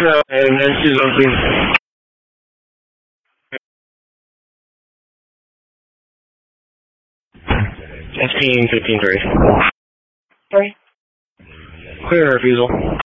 and then zone, please. 15-15-3. 3. Clear refusal.